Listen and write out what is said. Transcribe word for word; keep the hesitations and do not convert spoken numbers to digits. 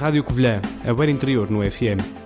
Rádio Covilhã, a Beira Interior no F M.